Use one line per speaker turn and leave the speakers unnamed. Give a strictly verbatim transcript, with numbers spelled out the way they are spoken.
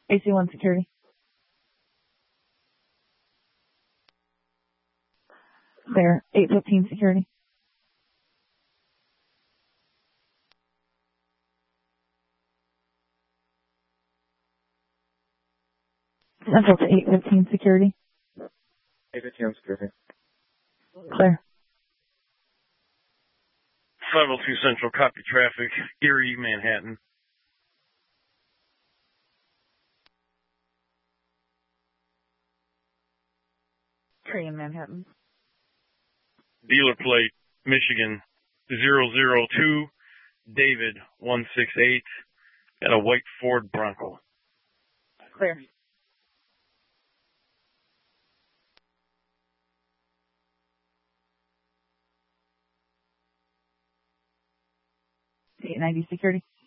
A C one security. There, eight fifteen security. Central to eight fifteen security.
eight fifteen security.
Clear.
five oh two Central, copy traffic, Erie, Manhattan.
Erie in Manhattan.
Dealer plate, Michigan, zero zero two, David, one six eight, and a white Ford Bronco.
Clear. eight ninety security.